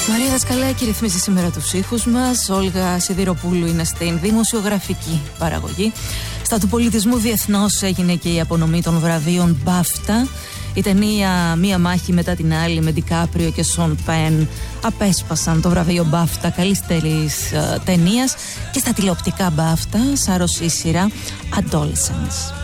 Μαρία Δασκαλάκη ρυθμίζει σήμερα τους ήχους μας. Όλγα Σιδηροπούλου είναι στην δημοσιογραφική παραγωγή. Στα του πολιτισμού διεθνώς έγινε και η απονομή των βραβείων BAFTA. Η ταινία «Μία μάχη μετά την άλλη» με Ντικάπριο και Σον Πεν απέσπασαν το βραβείο BAFTA καλύτερης ταινίας, και στα τηλεοπτικά BAFTA σάρωσε η σειρά Adolescence.